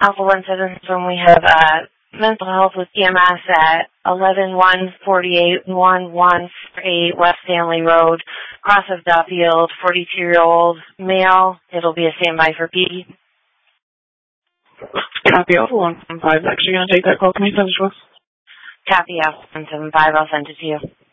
Alpha 177, we have mental health with EMS at 11-148-1148 West Stanley Road, cross of Duffield, 42-year-old male. It'll be a standby for PD. Copy Alpha 175. Actually going to take that call. Can you send it to us? Copy Alpha 175. I'll send it to you.